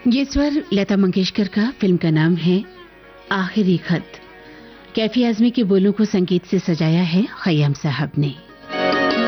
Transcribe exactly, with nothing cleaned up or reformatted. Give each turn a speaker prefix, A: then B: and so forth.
A: ये स्वर लता मंगेशकर का, फिल्म का नाम है आखिरी खत। कैफी आजमी के बोलों को संगीत से सजाया है खयाम साहब ने।